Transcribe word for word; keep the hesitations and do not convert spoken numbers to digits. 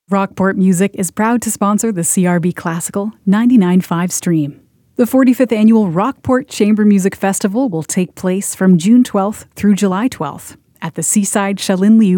Rockport Music is proud to sponsor the C R B Classical ninety-nine point five stream. The forty-fifth Annual Rockport Chamber Music Festival will take place from June twelfth through July twelfth at the Seaside Shalin Liu